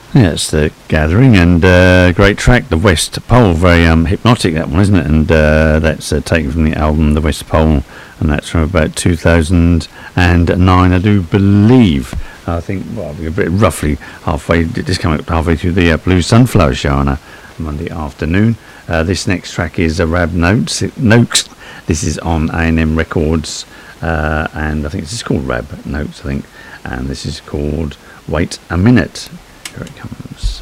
Yeah, it's the Gathering, and great track, The West Pole. Very hypnotic, that one, isn't it? And that's taken from the album The West Pole, and that's from about 2009, I do believe. I think, well, we're roughly halfway, just coming up halfway through the Blue Sunflower Show on a Monday afternoon. This next track is Rab Notes. This is on A&M Records, and I think this is called Rab Notes, I think. And this is called Wait a Minute. Here it comes.